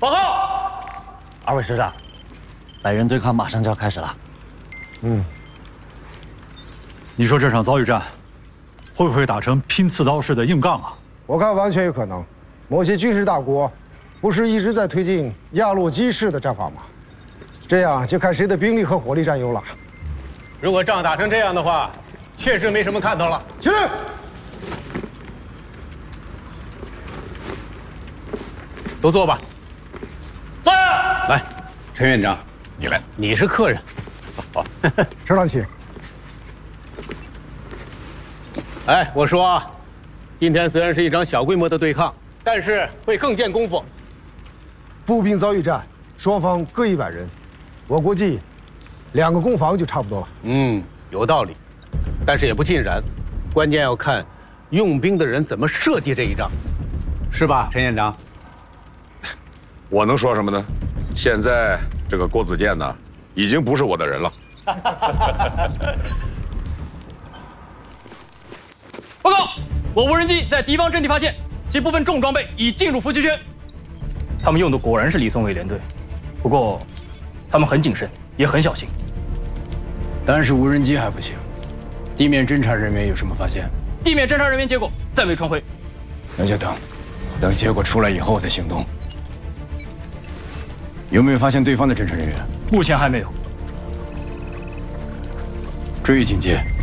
报告，二位师长，百人对抗马上就要开始了。 你说这场遭遇战，会不会打成拼刺刀式的硬杠啊？ 我看完全有可能。某些军事大国不是一直在推进亚洛基式的战法吗？这样就看谁的兵力和火力占优了。 如果仗打成这样的话，确实没什么看头了。 起来！ 都坐吧。 坐。 来，陈院长，你来，你是客人。好， 师长请。 哎，我说啊，今天虽然是一场小规模的对抗，但是会更见功夫。 步兵遭遇战，双方各100人，我估计2个攻防就差不多了。 有道理，但是也不尽然，关键要看用兵的人怎么设计这一仗，是吧，陈院长？ 我能说什么呢？现在这个郭子健呢，已经不是我的人了。 报告，我无人机在敌方阵地发现，其部分重装备已进入伏击圈。他们用的果然是李松伟连队，不过他们很谨慎，也很小心。 单是无人机还不行，地面侦察人员有什么发现？ 地面侦察人员结果暂未传回。 那就等结果出来以后再行动。有没有发现对方的侦察人员？ 目前还没有。 追紧接。